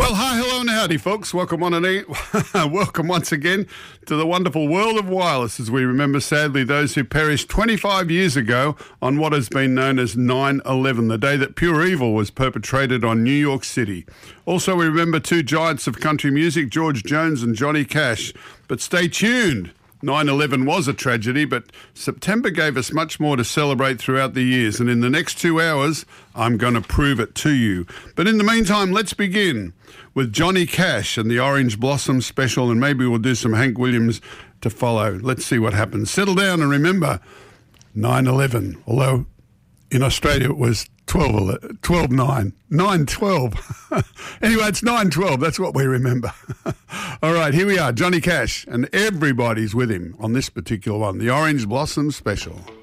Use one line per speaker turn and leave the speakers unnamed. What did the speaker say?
Well, hi, hello and howdy, folks. Welcome welcome once again to the wonderful world of wireless as we remember, sadly, those who perished 25 years ago on what has been known as 9/11, the day that pure evil was perpetrated on New York City. Also, we remember two giants of country music, George Jones and Johnny Cash. But stay tuned. 9/11 was a tragedy, but September gave us much more to celebrate throughout the years. And in the next 2 hours, I'm going to prove it to you. But in the meantime, let's begin with Johnny Cash and the Orange Blossom Special, and maybe we'll do some Hank Williams to follow. Let's see what happens. Settle down and remember 9/11, although in Australia it was 12/9, 9/12. Anyway, it's 9/12. That's what we remember. All right, here we are, Johnny Cash, and everybody's with him on this particular one, the Orange Blossom Special.